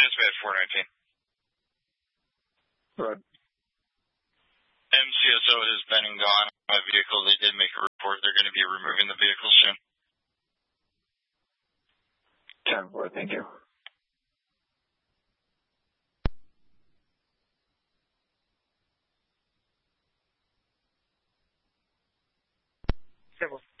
Dispatch 419. Right. MCSO has been and gone on a vehicle. They did make a report. They're going to be removing the vehicle soon. 10-4, thank you. Civil.